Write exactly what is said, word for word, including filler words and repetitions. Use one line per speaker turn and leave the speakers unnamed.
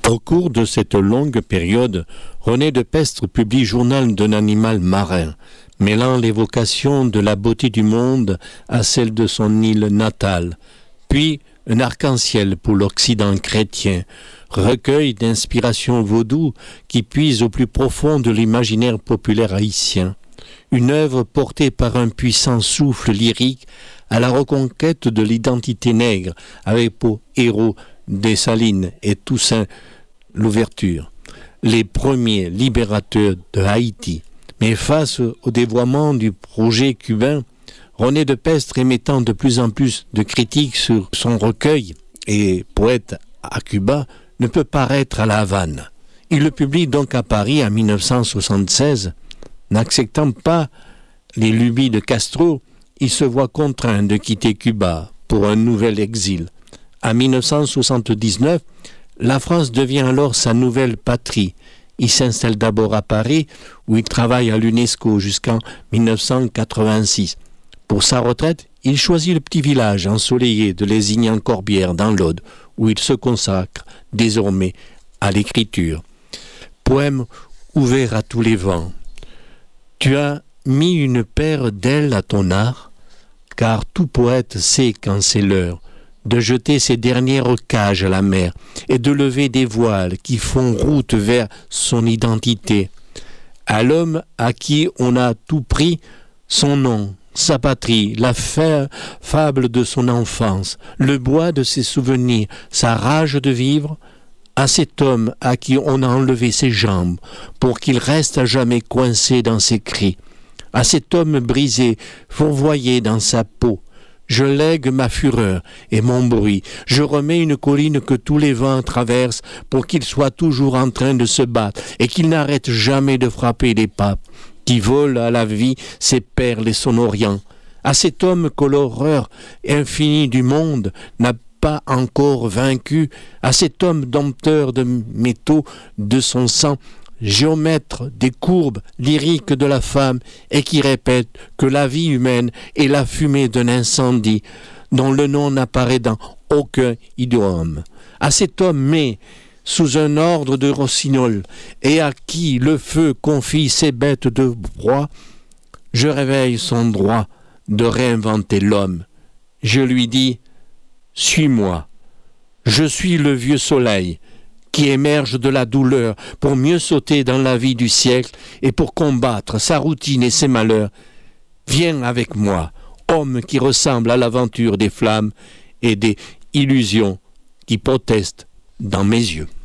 Au cours de cette longue période, René de Pestre publie Journal d'un animal marin, mêlant l'évocation de la beauté du monde à celle de son île natale, puis un arc-en-ciel pour l'Occident chrétien, recueil d'inspiration vaudou qui puise au plus profond de l'imaginaire populaire haïtien. Une œuvre portée par un puissant souffle lyrique à la reconquête de l'identité nègre, avec pour héros Dessalines et Toussaint Louverture, les premiers libérateurs de Haïti. Mais face au dévoiement du projet cubain, René de Pestre, émettant de plus en plus de critiques sur son recueil et poète à Cuba, ne peut paraître à La Havane. Il le publie donc à Paris en dix-neuf cent soixante-seize. N'acceptant pas les lubies de Castro, il se voit contraint de quitter Cuba pour un nouvel exil. En dix-neuf cent soixante-dix-neuf, la France devient alors sa nouvelle patrie. Il s'installe d'abord à Paris, où il travaille à l'UNESCO jusqu'en dix-neuf cent quatre-vingt-six. Pour sa retraite, il choisit le petit village ensoleillé de Lézignan-Corbière dans l'Aude, où il se consacre désormais à l'écriture. Poème ouvert à tous les vents. Tu as mis une paire d'ailes à ton art, car tout poète sait quand c'est l'heure de jeter ses dernières cages à la mer et de lever des voiles qui font route vers son identité. À l'homme à qui on a tout pris, son nom, sa patrie, la fa- fable de son enfance, le bois de ses souvenirs, sa rage de vivre, à cet homme à qui on a enlevé ses jambes pour qu'il reste à jamais coincé dans ses cris, à cet homme brisé, fourvoyé dans sa peau, je lègue ma fureur et mon bruit, je remets une colline que tous les vents traversent pour qu'il soit toujours en train de se battre et qu'il n'arrête jamais de frapper les papes qui volent à la vie ses perles et son orient. À cet homme que l'horreur infinie du monde n'a pas encore vaincu, à cet homme dompteur de métaux de son sang, géomètre des courbes lyriques de la femme et qui répète que la vie humaine est la fumée d'un incendie dont le nom n'apparaît dans aucun idiome. À cet homme mais sous un ordre de rossignol et à qui le feu confie ses bêtes de proie, je réveille son droit de réinventer l'homme. Je lui dis « Suis-moi, je suis le vieux soleil » qui émerge de la douleur pour mieux sauter dans la vie du siècle et pour combattre sa routine et ses malheurs. Viens avec moi, homme qui ressemble à l'aventure des flammes et des illusions qui protestent dans mes yeux.